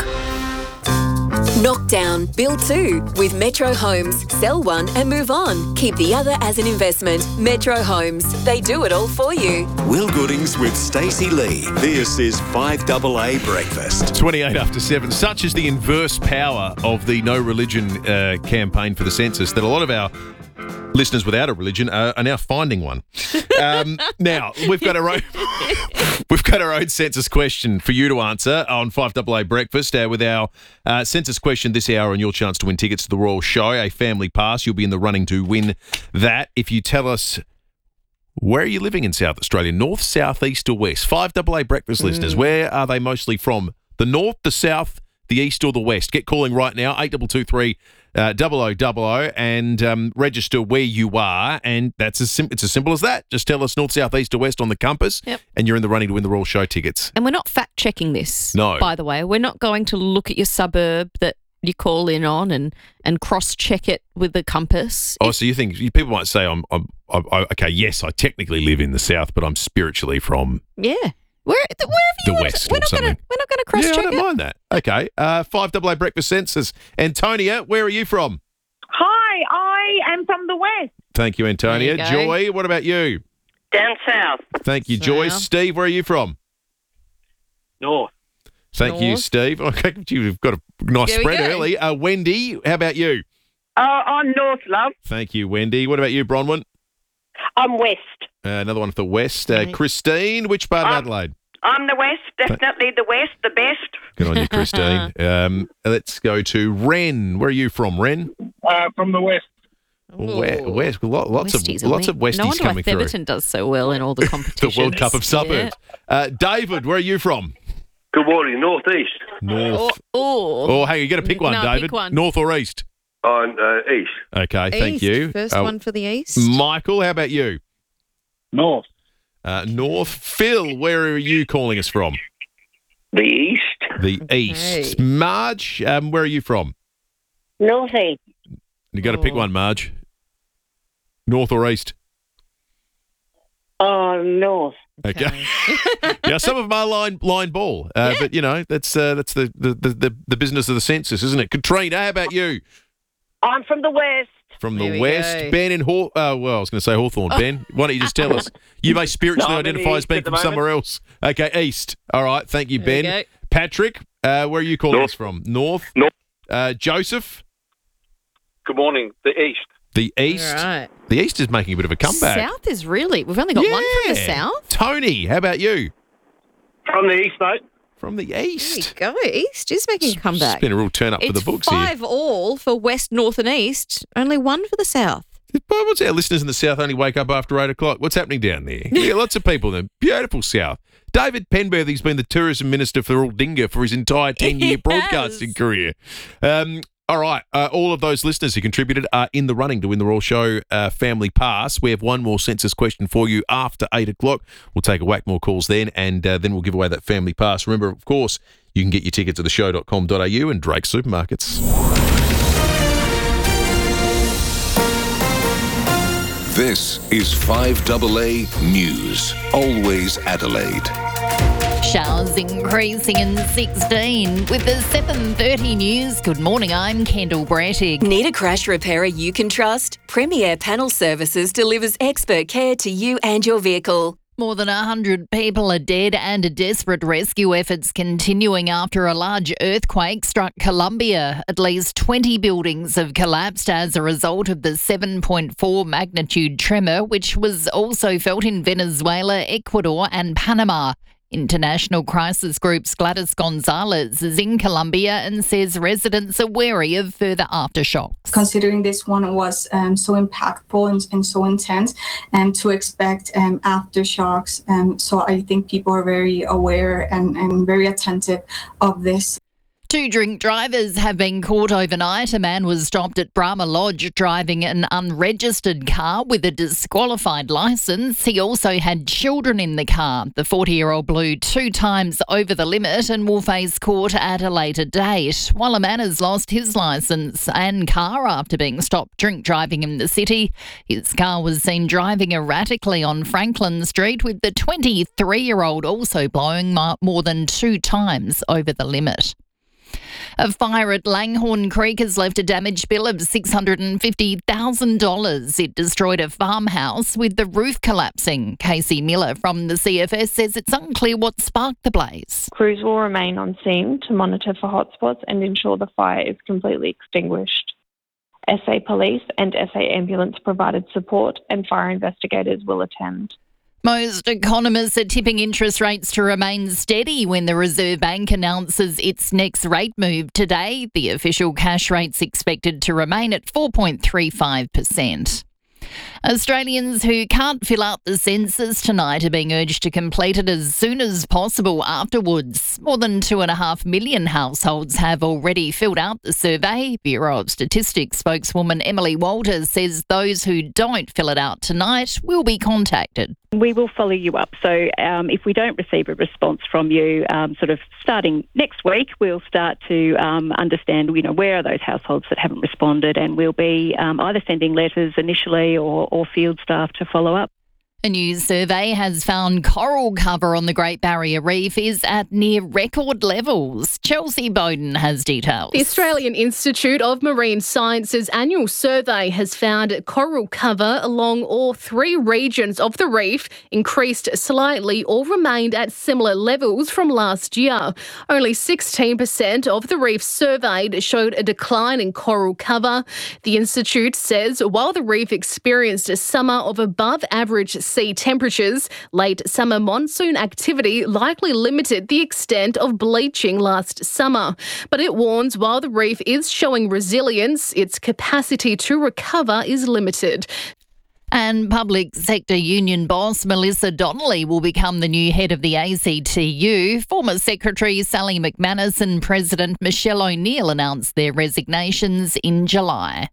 Knockdown, build 2 with Metro Homes. Sell one and move on. Keep the other as an investment. Metro Homes. They do it all for you. Will Goodings with Stacey Lee. This is 5AA Breakfast. 28 after 7. Such is the inverse power of the No Religion campaign for the census that a lot of our listeners without a religion are now finding one. Now, we've got our own census question for you to answer on 5AA Breakfast with our census question this hour and your chance to win tickets to the Royal Show, a family pass. You'll be in the running to win that if you tell us where are you living in South Australia, north, south, east or west. 5AA Breakfast listeners, where are they mostly from? The north, the south, the east or the west? Get calling right now, 8223 0000 and register where you are, and it's as simple as that. Just tell us north, south, east or west on the compass, and you're in the running to win the Royal Show tickets. And we're not fact-checking this, No. by the way. We're not going to look at your suburb that you call in on and cross-check it with the compass. Oh, so you think people might say, okay, yes, I technically live in the south, but I'm spiritually from Yeah. Wherever you the want west to, or something. We're not going to cross-check Yeah, I don't it. mind that. Okay, 5AA Breakfast Census. Antonia, where are you from? Hi, I am from the west. Thank you, Antonia. There you go. Joy, what about you? Down south. Thank you, Joy. Steve, where are you from? North. Thank you, Steve. Okay, you've got a nice There we spread go. early. Wendy, how about you? I'm north, love. Thank you, Wendy. What about you, Bronwyn? I'm west. Another one for the west. Christine, which part of Adelaide? I'm the west, definitely the west, the best. Good on you, Christine. Let's go to Ren. Where are you from, Ren? From the west. West. Lots of Westies, Westies no wonder coming why through. Theberton does so well in all the The competitions. World Cup of Suburbs. David, where are you from? Good morning, northeast. North. Oh, hang on, you got to pick one, No, David. pick one. North or east? On east. Okay, thank East. you. First one for the east. Michael, how about you? North. North. Phil, where are you calling us from? The east. The east. Marge, where are you from? Northeast. You got to pick one, Marge. North or east? Oh, north. Okay. Yeah, some of them are line ball, but you know that's the business of the census, isn't it? Katrina, how about you? I'm from the west. From There the we west, go. Ben in well, I was going to say Hawthorne. Ben, why don't you just tell us? You may spiritually No, I'm in the identify as east being at the from somewhere moment. else. Okay, east. All right, thank you, There you Ben. go. Patrick, where are you calling North. us from? North. North. Joseph, Good morning, the east. the east. All right. The east is making a bit of a comeback. South is really, we've only got one from the Yeah. south. Tony, how about you? From the east, mate. From the east. There you go. East is making a comeback. It's been a real turn up for the books here. 5 all for west, north and east. Only one for the south. Why would our listeners in the south only wake up after 8 o'clock? What's happening down there? Yeah, lots of people in the beautiful south. David Penberthy's been the tourism minister for Aldinga for his entire 10-year broadcasting career. All right, all of those listeners who contributed are in the running to win the Royal Show Family Pass. We have one more census question for you after 8 o'clock. We'll take a whack more calls then, and then we'll give away that Family Pass. Remember, of course, you can get your tickets at theshow.com.au and Drake Supermarkets. This is 5AA News. Always Adelaide. Showers increasing in 16 with the 7:30 news. Good morning, I'm Kendall Brattig. Need a crash repairer you can trust? Premier Panel Services delivers expert care to you and your vehicle. More than 100 people are dead and desperate rescue efforts continuing after a large earthquake struck Colombia. At least 20 buildings have collapsed as a result of the 7.4 magnitude tremor, which was also felt in Venezuela, Ecuador and Panama. International Crisis Group's Gladys Gonzalez is in Colombia and says residents are wary of further aftershocks. Considering this one was so impactful and so intense, and to expect aftershocks. So I think people are very aware and very attentive of this. 2 drink drivers have been caught overnight. A man was stopped at Brahma Lodge driving an unregistered car with a disqualified licence. He also had children in the car. The 40-year-old blew 2 times over the limit and will face court at a later date, while a man has lost his licence and car after being stopped drink driving in the city. His car was seen driving erratically on Franklin Street, with the 23-year-old also blowing more than 2 times over the limit. A fire at Langhorne Creek has left a damage bill of $650,000. It destroyed a farmhouse with the roof collapsing. Casey Miller from the CFS says it's unclear what sparked the blaze. Crews will remain on scene to monitor for hotspots and ensure the fire is completely extinguished. SA Police and SA Ambulance provided support, and fire investigators will attend. Most economists are tipping interest rates to remain steady when the Reserve Bank announces its next rate move today. The official cash rate's expected to remain at 4.35%. Australians who can't fill out the census tonight are being urged to complete it as soon as possible afterwards. More than 2.5 million households have already filled out the survey. Bureau of Statistics spokeswoman Emily Walters says those who don't fill it out tonight will be contacted. We will follow you up. So if we don't receive a response from you, sort of starting next week, we'll start to understand, where are those households that haven't responded, and we'll be either sending letters initially or field staff to follow up. A new survey has found coral cover on the Great Barrier Reef is at near record levels. Chelsea Bowden has details. The Australian Institute of Marine Science's annual survey has found coral cover along all three regions of the reef increased slightly or remained at similar levels from last year. Only 16% of the reef surveyed showed a decline in coral cover. The Institute says while the reef experienced a summer of above average sea temperatures, late summer monsoon activity likely limited the extent of bleaching last summer. But it warns while the reef is showing resilience, its capacity to recover is limited. And public sector union boss Melissa Donnelly will become the new head of the ACTU. Former Secretary Sally McManus and President Michelle O'Neill announced their resignations in July.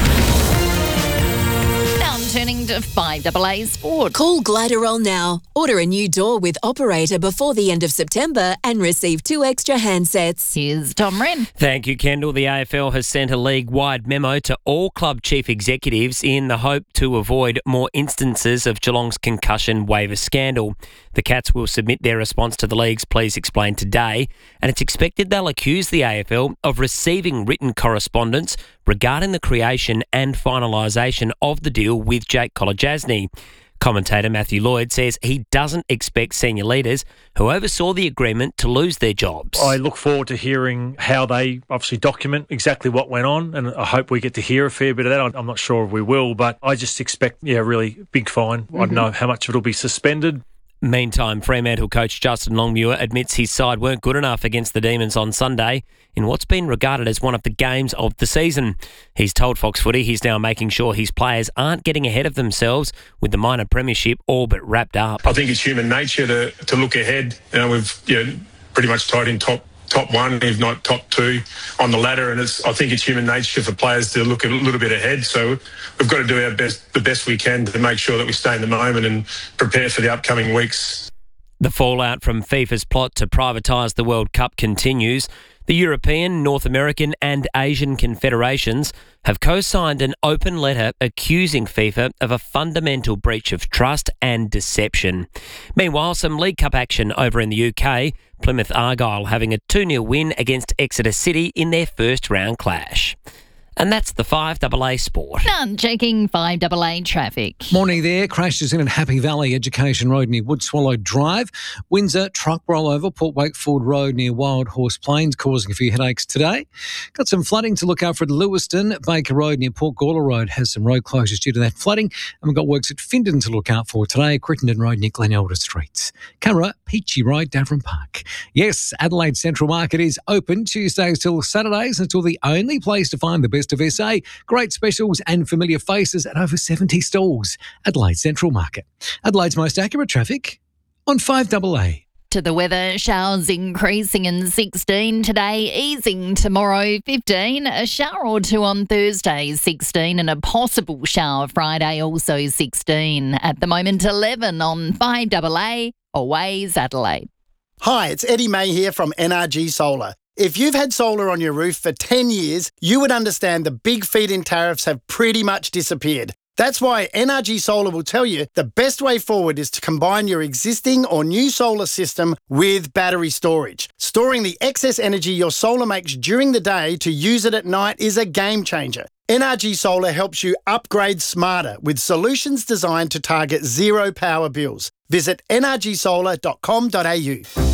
Turning to 5AA Sport. Call Gliderol now. Order a new door with operator before the end of September and receive 2 extra handsets. Here's Tom Wren. Thank you, Kendall. The AFL has sent a league-wide memo to all club chief executives in the hope to avoid more instances of Geelong's concussion waiver scandal. The Cats will submit their response to the league's Please Explain today, and it's expected they'll accuse the AFL of receiving written correspondence regarding the creation and finalisation of the deal with Jake Kolodjasny. Commentator Matthew Lloyd says he doesn't expect senior leaders who oversaw the agreement to lose their jobs. I look forward to hearing how they obviously document exactly what went on, and I hope we get to hear a fair bit of that. I'm not sure if we will, but I just expect, a really big fine. I don't know how much of it will be suspended. Meantime, Fremantle coach Justin Longmuir admits his side weren't good enough against the Demons on Sunday in what's been regarded as one of the games of the season. He's told Fox Footy he's now making sure his players aren't getting ahead of themselves with the minor premiership all but wrapped up. I think it's human nature to look ahead. We've pretty much tied in top one, if not top two on the ladder, and I think it's human nature for players to look a little bit ahead. So we've got to do the best we can to make sure that we stay in the moment and prepare for the upcoming weeks. The fallout from FIFA's plot to privatise the World Cup continues. The European, North American and Asian confederations have co-signed an open letter accusing FIFA of a fundamental breach of trust and deception. Meanwhile, some League Cup action over in the UK, Plymouth Argyle having a 2-0 win against Exeter City in their first round clash. And that's the 5AA Sport. None checking 5AA traffic. Morning there. Crashes in at Happy Valley Education Road near Woodswallow Drive. Windsor truck rollover, Port Wakefield Road near Wild Horse Plains, causing a few headaches today. Got some flooding to look out for at Lewiston. Baker Road near Port Gawler Road has some road closures due to that flooding. And we've got works at Findon to look out for today. Crittenden Road near Glen Elder Streets. Camera, Peachy Road, Davern Park. Yes, Adelaide Central Market is open Tuesdays till Saturdays until the only place to find the best of SA. Great specials and familiar faces at over 70 stalls. Adelaide Central Market. Adelaide's most accurate traffic on 5AA. To the weather, showers increasing in 16 today, easing tomorrow 15, a shower or two on Thursday 16 and a possible shower Friday also 16. At the moment 11 on 5AA, always Adelaide. Hi, it's Eddie May here from NRG Solar. If you've had solar on your roof for 10 years, you would understand the big feed-in tariffs have pretty much disappeared. That's why NRG Solar will tell you the best way forward is to combine your existing or new solar system with battery storage. Storing the excess energy your solar makes during the day to use it at night is a game changer. NRG Solar helps you upgrade smarter with solutions designed to target zero power bills. Visit nrgsolar.com.au.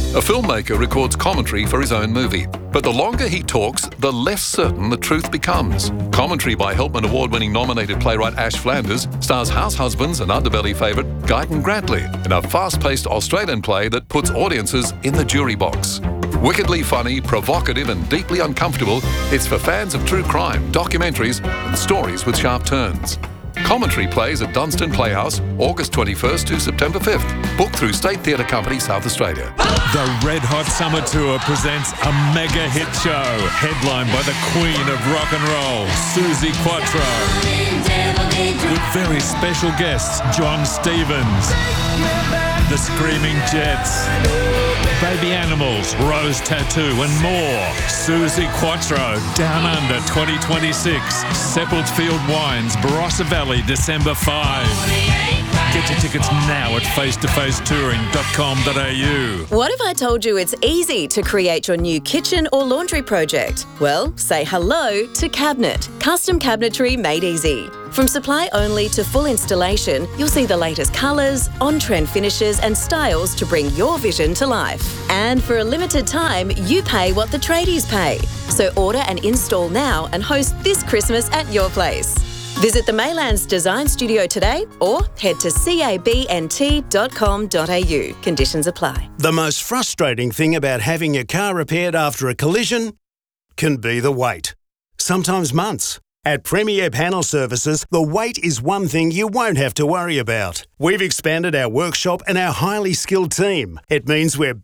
A filmmaker records commentary for his own movie, but the longer he talks, the less certain the truth becomes. Commentary by Helpman Award-winning nominated playwright Ash Flanders stars House Husbands and Underbelly favourite Guyton Grantley in a fast-paced Australian play that puts audiences in the jury box. Wickedly funny, provocative and deeply uncomfortable, it's for fans of true crime, documentaries and stories with sharp turns. Commentary plays at Dunstan Playhouse, August 21st to September 5th. Booked through State Theatre Company, South Australia. The Red Hot Summer Tour presents a mega hit show, headlined by the Queen of Rock and Roll, Suzi Quatro, with very special guests John Stevens, The Screaming Jets, Baby Animals, Rose Tattoo and more. Suzi Quatro, Down Under 2026, Seppeltsfield Wines, Barossa Valley, December 5. Get your tickets now at facetofacetouring.com.au. What if I told you it's easy to create your new kitchen or laundry project? Well, say hello to Cabinet. Custom cabinetry made easy. From supply only to full installation, you'll see the latest colours, on-trend finishes and styles to bring your vision to life. And for a limited time, you pay what the tradies pay. So order and install now and host this Christmas at your place. Visit the Maylands Design Studio today or head to cabnt.com.au. Conditions apply. The most frustrating thing about having your car repaired after a collision can be the wait. Sometimes months. At Premier Panel Services, the wait is one thing you won't have to worry about. We've expanded our workshop and our highly skilled team. It means we're